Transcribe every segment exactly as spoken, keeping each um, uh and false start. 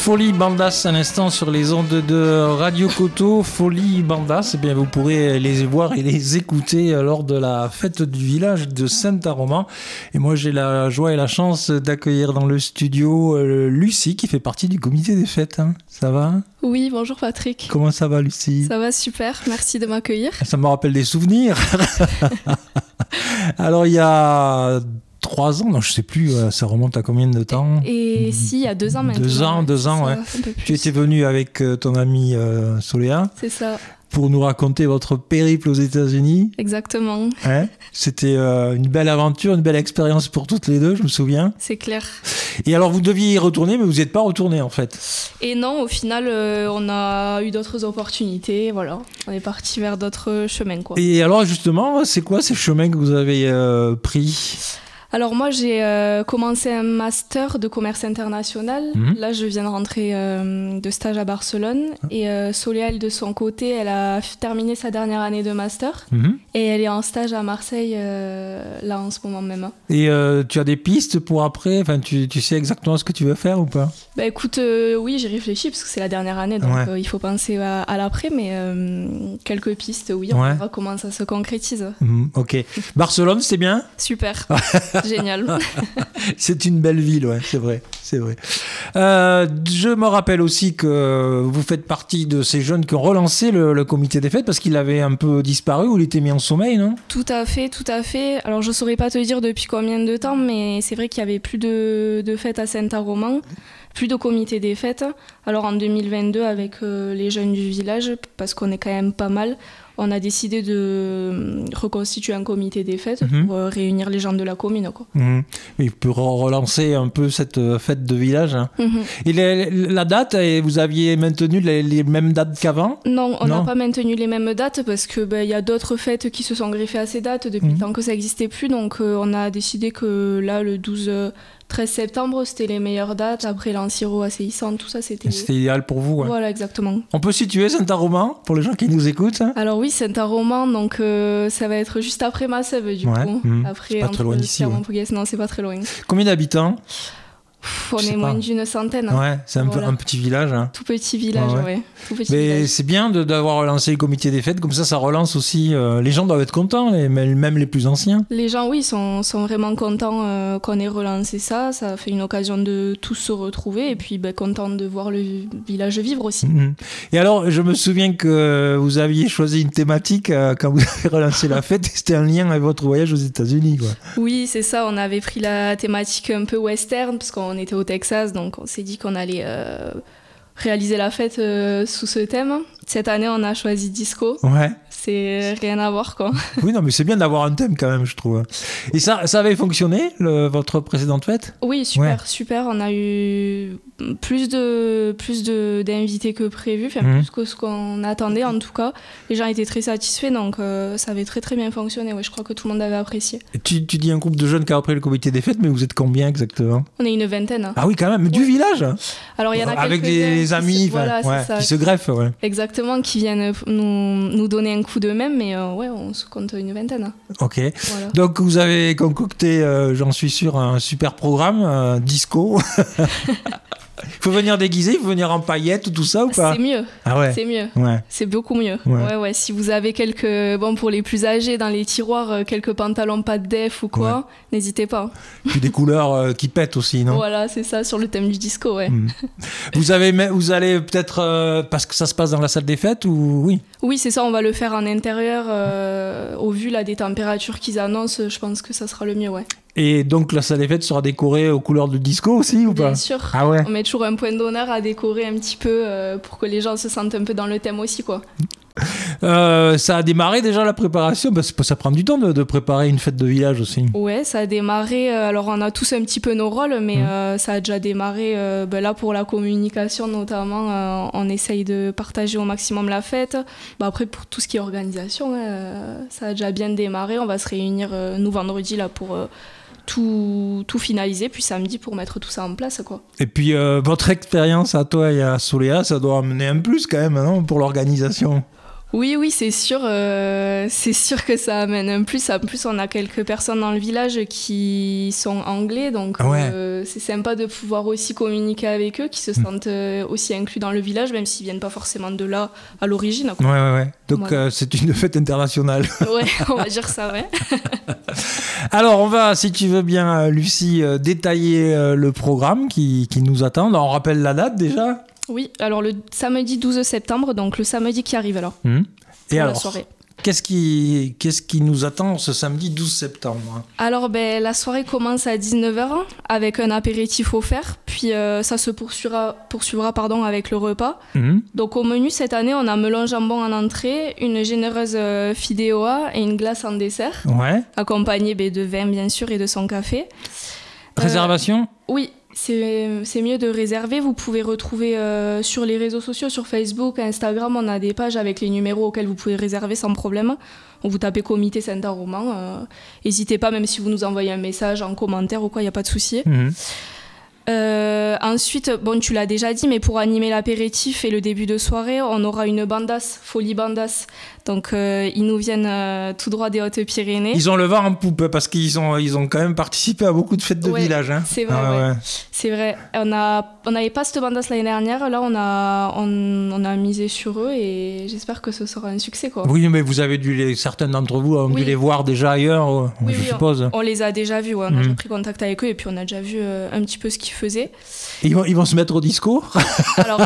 Folie Bandas à l'instant sur les ondes de Radio Coteau. Folie Bandas, eh bien, vous pourrez les voir et les écouter lors de la fête du village de Saint-Aroman. Et moi, j'ai la joie et la chance d'accueillir dans le studio euh, Lucie, qui fait partie du comité des fêtes. Hein. Ça va ? Oui, bonjour Patrick. Comment ça va, Lucie ? Ça va super, merci de m'accueillir. Ça me rappelle des souvenirs. Alors, il y a trois ans, non, je sais plus, ça remonte à combien de temps ? Et si, il y a deux ans maintenant. Deux ans, ouais, deux ans, ça, ouais. Un peu plus. Tu étais venu avec ton ami euh, Soléa. C'est ça. Pour nous raconter votre périple aux États-Unis. Exactement. Hein ? C'était euh, une belle aventure, une belle expérience pour toutes les deux, je me souviens. C'est clair. Et alors, vous deviez y retourner, mais vous n'êtes pas retourné, en fait. Et non, au final, euh, on a eu d'autres opportunités, voilà. On est parti vers d'autres chemins, quoi. Et alors, justement, c'est quoi ces chemins que vous avez euh, pris ? Alors moi, j'ai euh, commencé un master de commerce international. Mmh. Là, je viens de rentrer euh, de stage à Barcelone. Et euh, Soléa, elle, de son côté, elle a terminé sa dernière année de master. Mmh. Et elle est en stage à Marseille, euh, là, en ce moment même. Et euh, tu as des pistes pour après ? Enfin, tu, tu sais exactement ce que tu veux faire ou pas ? Bah écoute, euh, oui, j'ai réfléchi, parce que c'est la dernière année, donc ouais. euh, il faut penser à, à l'après. Mais euh, quelques pistes, oui, on ouais. verra comment ça se concrétise. Mmh, ok. Barcelone, c'était bien ? Super. Génial. C'est une belle ville, ouais, c'est vrai, c'est vrai. Euh, je me rappelle aussi que vous faites partie de ces jeunes qui ont relancé le, le comité des fêtes parce qu'il avait un peu disparu ou il était mis en sommeil, non ? Tout à fait, tout à fait. Alors je saurais pas te dire depuis combien de temps, mais c'est vrai qu'il y avait plus de, de fêtes à Saint-Aroman, plus de comité des fêtes. Alors en deux mille vingt-deux, avec euh, les jeunes du village, parce qu'on est quand même pas mal, on a décidé de reconstituer un comité des fêtes mmh. pour réunir les gens de la commune, quoi. Mmh. Oui, pour relancer un peu cette fête de village. Hein. Mmh. Et les, la date, vous aviez maintenu les, les mêmes dates qu'avant ? Non, on n'a pas maintenu les mêmes dates parce qu'il ben, y a d'autres fêtes qui se sont greffées à ces dates depuis mmh. le temps que ça n'existait plus. Donc euh, on a décidé que là, le douze treize septembre, c'était les meilleures dates. Après l'Anciro, Asséissant, tout ça, c'était... C'était idéal pour vous, ouais. Voilà, exactement. On peut situer Saint-Aroman pour les gens qui nous écoutent, hein ? Alors oui, Saint-Aroman, donc euh, ça va être juste après Massève, du ouais. coup. Mmh. Après, c'est pas très loin d'ici, ouais. Non, c'est pas très loin. Combien d'habitants ? On est moins d'une centaine. Ouais, c'est un, voilà. peu, un petit village. Hein. Tout petit village, ouais. ouais. Tout petit Mais village. C'est bien de, d'avoir relancé le comité des fêtes, comme ça, ça relance aussi. Euh, les gens doivent être contents, les, même les plus anciens. Les gens, oui, sont, sont vraiment contents euh, qu'on ait relancé ça. Ça fait une occasion de tous se retrouver et puis ben, contents de voir le village vivre aussi. Mmh. Et alors, je me souviens que vous aviez choisi une thématique euh, quand vous avez relancé la fête, c'était un lien avec votre voyage aux États-Unis, quoi. Oui, c'est ça. On avait pris la thématique un peu western, parce qu'on était au Texas. Donc on s'est dit qu'on allait euh, réaliser la fête euh, sous ce thème. Cette année, on a choisi disco. Ouais. C'est rien à voir, quoi. Oui, non, mais c'est bien d'avoir un thème quand même, je trouve. Et ça, ça avait fonctionné, le, votre précédente fête ? Oui, super, ouais. super. On a eu plus de plus de d'invités que prévu, enfin mmh. plus que ce qu'on attendait en tout cas. Les gens étaient très satisfaits, donc euh, ça avait très très bien fonctionné. Ouais, je crois que tout le monde avait apprécié. Et tu, tu dis un groupe de jeunes qui a repris le comité des fêtes, mais vous êtes combien exactement ? On est une vingtaine. Ah oui, quand même, du ouais. village ? Alors il y en a avec des amis, se, voilà, ouais, ça, qui se greffent, ouais. Exactement, qui viennent nous nous donner un coup d'eux-mêmes, mais euh, ouais, on se compte une vingtaine. Ok. Voilà. Donc vous avez concocté, euh, j'en suis sûr, un super programme, un disco. Il faut venir déguisé, il faut venir en paillettes, tout ça ou pas ? C'est mieux. Ah ouais. C'est mieux. Ouais. C'est beaucoup mieux. Ouais. ouais, ouais. Si vous avez quelques, bon, pour les plus âgés, dans les tiroirs, quelques pantalons pas de def ou quoi, ouais. n'hésitez pas. Puis des couleurs euh, qui pètent aussi, non ? Voilà, c'est ça, sur le thème du disco, ouais. Mmh. Vous avez, vous allez peut-être, euh, parce que ça se passe dans la salle des fêtes ou oui ? Oui, c'est ça, on va le faire en intérieur. Euh, au vu là, des températures qu'ils annoncent, je pense que ça sera le mieux, ouais. Et donc la salle des fêtes sera décorée aux couleurs du disco aussi ou pas ? Bien sûr. Ah ouais. On met toujours un point d'honneur à décorer un petit peu euh, pour que les gens se sentent un peu dans le thème aussi, quoi. Euh, ça a démarré déjà la préparation, parce que ça prend du temps de, de préparer une fête de village aussi. Ouais, ça a démarré. Euh, alors on a tous un petit peu nos rôles, mais mmh. euh, ça a déjà démarré. Euh, ben là pour la communication notamment, euh, on essaye de partager au maximum la fête. Ben après pour tout ce qui est organisation, euh, ça a déjà bien démarré. On va se réunir euh, nous vendredi là pour euh, tout, tout finaliser, puis samedi pour mettre tout ça en place, quoi. Et puis euh, votre expérience à toi et à Soléa, ça doit amener un plus quand même, non, pour l'organisation. Oui, oui, c'est sûr, euh, c'est sûr que ça amène un plus. En plus, on a quelques personnes dans le village qui sont anglais, donc ouais. euh, c'est sympa de pouvoir aussi communiquer avec eux, qui se sentent euh, aussi inclus dans le village, même s'ils viennent pas forcément de là à l'origine. Ouais, ouais, ouais. Donc voilà. euh, c'est une fête internationale. Ouais, on va dire ça, ouais. Alors, on va, si tu veux bien, Lucie, euh, détailler euh, le programme qui, qui nous attend. Alors, on rappelle la date déjà. Oui, alors le samedi douze septembre, donc le samedi qui arrive alors. Mmh. Et alors, la soirée. Qu'est-ce qui, qu'est-ce qui nous attend ce samedi douze septembre? Alors, ben, la soirée commence à dix-neuf heures avec un apéritif offert, puis euh, ça se poursuivra, poursuivra pardon, avec le repas. Mmh. Donc, au menu, cette année, on a melon jambon en entrée, une généreuse euh, fideuà et une glace en dessert, ouais. accompagnée ben, de vin, bien sûr, et de son café. Réservation? euh, Oui. C'est, c'est mieux de réserver. Vous pouvez retrouver euh, sur les réseaux sociaux, sur Facebook, Instagram, on a des pages avec les numéros auxquels vous pouvez réserver sans problème. Vous tapez Comité Saint-Aroman. N'hésitez euh, pas, même si vous nous envoyez un message en commentaire ou quoi, il n'y a pas de souci. Mmh. Euh, ensuite, bon, tu l'as déjà dit, mais pour animer l'apéritif et le début de soirée, on aura une bandasse, Folie Bandasse. Donc, euh, ils nous viennent euh, tout droit des Hautes-Pyrénées. Ils ont le vent en poupe parce qu'ils ont, ils ont quand même participé à beaucoup de fêtes de ouais, village. Hein. C'est vrai, ah, ouais. Ouais. C'est vrai. On a, on n'avait pas cette bandasse l'année dernière. Là, on a, on, on a misé sur eux et j'espère que ce sera un succès, quoi. Oui, mais vous avez dû les, certains d'entre vous ont oui. dû les voir déjà ailleurs, oui, je oui, suppose. On, on les a déjà vus. Ouais. On a mmh. déjà pris contact avec eux et puis on a déjà vu euh, un petit peu ce qu'ils faisaient. Et ils vont, ils vont se mettre au disco? Alors.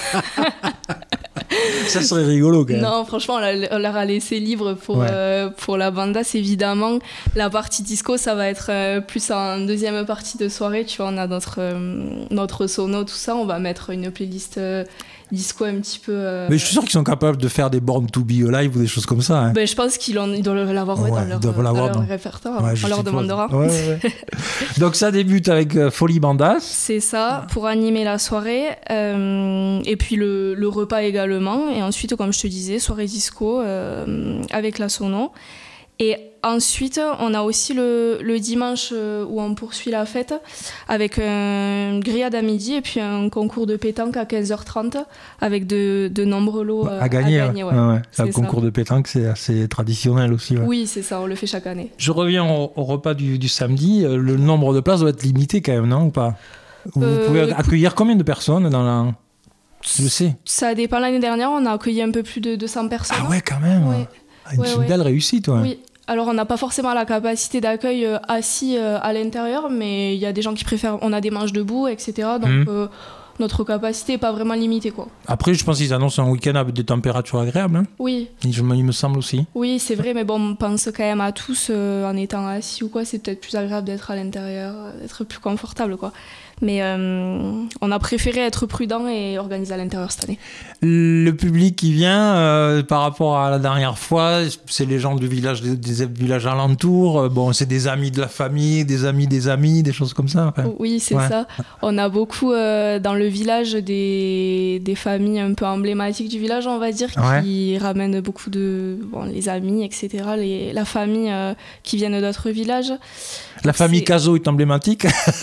Ça serait rigolo quand même. Non, franchement, on leur a laissé libre pour, ouais. euh, pour la bandasse, évidemment. La partie disco, ça va être euh, plus en deuxième partie de soirée. Tu vois, on a notre, euh, notre sono, tout ça. On va mettre une playlist euh, disco un petit peu... Euh... Mais je suis sûr qu'ils sont capables de faire des Born to Be Alive ou des choses comme ça. Hein. Ben, je pense qu'ils en, ils doivent l'avoir ouais, ouais, dans leur, dans leur dans... répertoire. Ouais, on leur demandera. Ouais, ouais. Donc ça débute avec euh, Folie Bandasse. C'est ça, pour animer la soirée. Euh, et puis le, le repas également. Et ensuite, comme je te disais, soirée disco euh, avec la sono. Et ensuite, on a aussi le, le dimanche où on poursuit la fête avec une grillade à midi et puis un concours de pétanque à quinze heures trente avec de, de nombreux lots à, à gagner. À gagner ouais. Ouais, ouais. Le concours de pétanque, c'est assez traditionnel aussi. Ouais. Oui, c'est ça, on le fait chaque année. Je reviens au, au repas du, du samedi. Le nombre de places doit être limité quand même, non, ou pas? Vous euh, pouvez accueillir combien de personnes dans la... Je sais. Ça dépend. L'année dernière, on a accueilli un peu plus de deux cents personnes. Ah ouais, quand même. Ouais. Une ouais, belle ouais. réussite, ouais. Oui. Alors, on n'a pas forcément la capacité d'accueil euh, assis euh, à l'intérieur, mais il y a des gens qui préfèrent... On a des manches debout, et cetera. Donc, mmh. euh, notre capacité n'est pas vraiment limitée, quoi. Après, je pense qu'ils annoncent un week-end avec des températures agréables. Hein. Oui. Il, il me semble aussi. Oui, c'est vrai, mais bon, on pense quand même à tous, euh, en étant assis ou quoi, c'est peut-être plus agréable d'être à l'intérieur, d'être plus confortable, quoi. Mais euh, on a préféré être prudent et organiser à l'intérieur cette année. Le public qui vient, euh, par rapport à la dernière fois, c'est les gens du village, des, des villages alentours. Bon, c'est des amis de la famille, des amis des amis, des choses comme ça. Enfin. Oui, c'est ouais. ça. On a beaucoup euh, dans le village des, des familles un peu emblématiques du village, on va dire, qui ouais. ramènent beaucoup de... Bon, les amis, et cetera. Les, la famille euh, qui viennent d'autres villages. La famille Cazot est emblématique.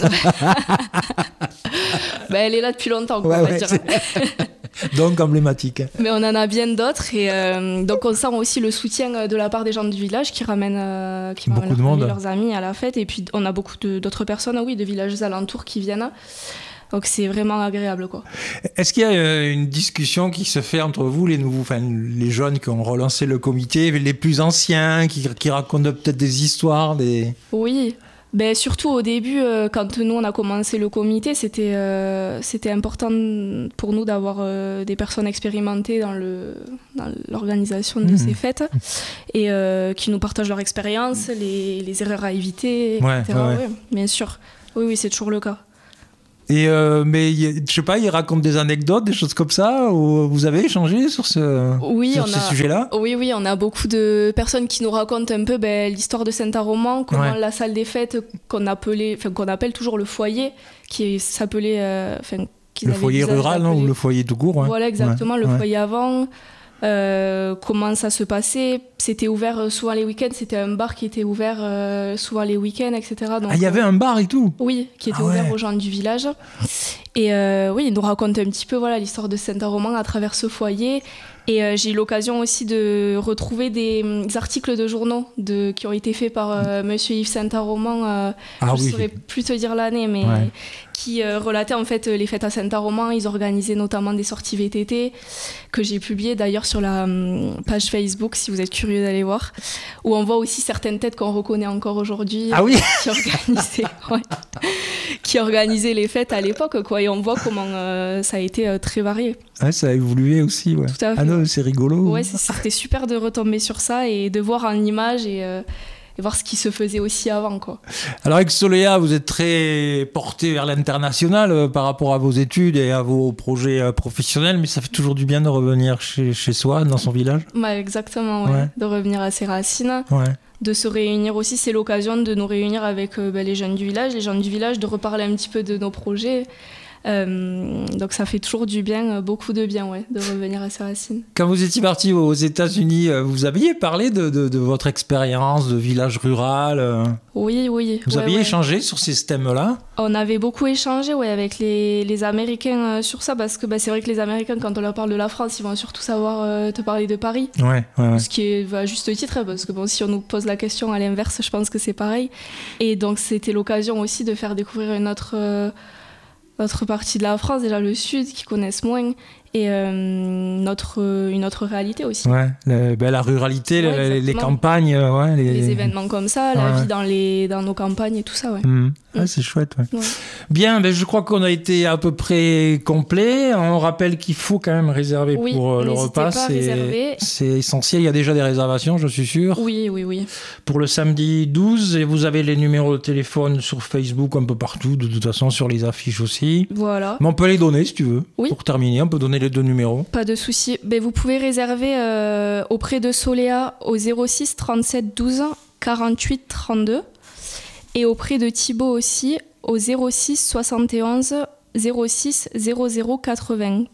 Ben, elle est là depuis longtemps, quoi, ouais, on va ouais, dire. Donc emblématique. Mais on en a bien d'autres et euh, donc on sent aussi le soutien de la part des gens du village qui ramènent, euh, qui ramènent leurs, amis, leurs amis à la fête. Et puis on a beaucoup de, d'autres personnes, oui, de villages alentours qui viennent. Donc c'est vraiment agréable, quoi. Est-ce qu'il y a une discussion qui se fait entre vous, les nouveaux, enfin les jeunes qui ont relancé le comité, les plus anciens, qui, qui racontent peut-être des histoires, des... Oui. Ben, surtout au début, euh, quand nous on a commencé le comité, c'était, euh, c'était important pour nous d'avoir euh, des personnes expérimentées dans, le, dans l'organisation de mmh. ces fêtes et euh, qui nous partagent leur expérience, les, les erreurs à éviter, ouais, et cetera. Ouais, ouais. Ouais, bien sûr. Oui, oui, c'est toujours le cas. Et euh, mais je sais pas, ils racontent des anecdotes, des choses comme ça, ou vous avez échangé sur ce oui, sur on ces a, sujets-là? Oui, oui, on a beaucoup de personnes qui nous racontent un peu ben, l'histoire de Saint-Aroman, comment ouais. la salle des fêtes qu'on appelait, enfin qu'on appelle toujours le foyer, qui s'appelait, enfin euh, le foyer rural, non, ou le foyer tout court. Ouais. Voilà, exactement, ouais. le ouais. foyer avant. Euh, comment ça se passait, c'était ouvert euh, souvent les week-ends. C'était un bar qui était ouvert euh, souvent les week-ends, et cetera. Donc, ah, il y avait un bar et tout? Oui, qui était ah, ouvert ouais. aux gens du village. Et euh, oui, il nous raconte un petit peu voilà, l'histoire de Saint-Aroman à travers ce foyer. Et euh, j'ai eu l'occasion aussi de retrouver des, des articles de journaux de, qui ont été faits par euh, monsieur Yves Saint-Aroman. Euh, ah, je ne oui. saurais plus te dire l'année, mais ouais. qui euh, relatait en fait les fêtes à Saint-Aroman. Ils organisaient notamment des sorties V T T que j'ai publiées d'ailleurs sur la um, page Facebook, si vous êtes curieux d'aller voir, où on voit aussi certaines têtes qu'on reconnaît encore aujourd'hui. Ah oui. Qui organisaient, ouais, qui organisaient les fêtes à l'époque, quoi. Et on voit comment euh, ça a été euh, très varié. Ouais, ça a évolué aussi, ouais. Tout à fait. Ah non, c'est rigolo. Ouais, c'était super de retomber sur ça et de voir en image et, euh, et voir ce qui se faisait aussi avant, quoi. Alors avec Solea, vous êtes très porté vers l'international euh, par rapport à vos études et à vos projets euh, professionnels, mais ça fait toujours du bien de revenir chez, chez soi, dans son village. Ouais, exactement, ouais. Ouais. De revenir à ses racines. Ouais. De se réunir aussi, c'est l'occasion de nous réunir avec euh, bah, les jeunes du village, les gens du village, de reparler un petit peu de nos projets. Euh, donc ça fait toujours du bien, beaucoup de bien, ouais, de revenir à ses racines. Quand vous étiez parti aux États-Unis, vous aviez parlé de, de, de votre expérience de village rural? Oui, oui. Vous ouais, aviez ouais. échangé sur ces thèmes-là? On avait beaucoup échangé, ouais, avec les, les Américains euh, sur ça, parce que bah, c'est vrai que les Américains, quand on leur parle de la France, ils vont surtout savoir euh, te parler de Paris. Ouais, ouais, ouais. Ce qui est bah, à juste titre, hein, parce que bon, si on nous pose la question à l'inverse, je pense que c'est pareil. Et donc c'était l'occasion aussi de faire découvrir une autre... Euh, notre partie de la France, déjà le sud, qui connaissent moins, et euh, notre, une autre réalité aussi. Ouais, le, ben, la ruralité, ouais, les, les campagnes, ouais, les... les événements comme ça, la ouais. vie dans, les, dans nos campagnes et tout ça, ouais. Mmh. Ah, c'est chouette, ouais. Ouais. Bien, ben, je crois qu'on a été à peu près complet. On rappelle qu'il faut quand même réserver oui, pour euh, le repas. Pas c'est, c'est essentiel. Il y a déjà des réservations, je suis sûr. Oui, oui, oui. Pour le samedi douze, et vous avez les numéros de téléphone sur Facebook, un peu partout, de toute façon, sur les affiches aussi. Voilà. Mais on peut les donner si tu veux. Oui. Pour terminer, on peut donner les deux numéros. Pas de souci. Ben, vous pouvez réserver euh, auprès de Solea au zéro six trente-sept douze quarante-huit trente-deux et auprès de Thibaut aussi au zéro six soixante et onze zéro six zéro zéro quatre-vingts.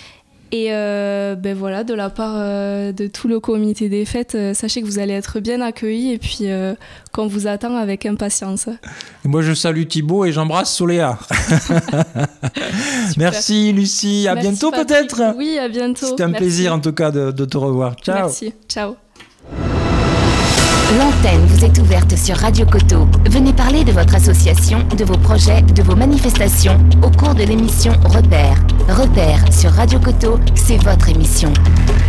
Et euh, ben voilà, de la part euh, de tout le comité des fêtes, euh, sachez que vous allez être bien accueillis et puis euh, qu'on vous attend avec impatience. Et moi, je salue Thibaut et j'embrasse Solea. Merci Lucie, à Merci bientôt Patrick. Peut-être. Oui, à bientôt. C'était un Merci. plaisir en tout cas de, de te revoir. Ciao. Merci, ciao. L'antenne vous est ouverte sur Radio Coteau. Venez parler de votre association, de vos projets, de vos manifestations au cours de l'émission Repère. Repère sur Radio Coteau, c'est votre émission.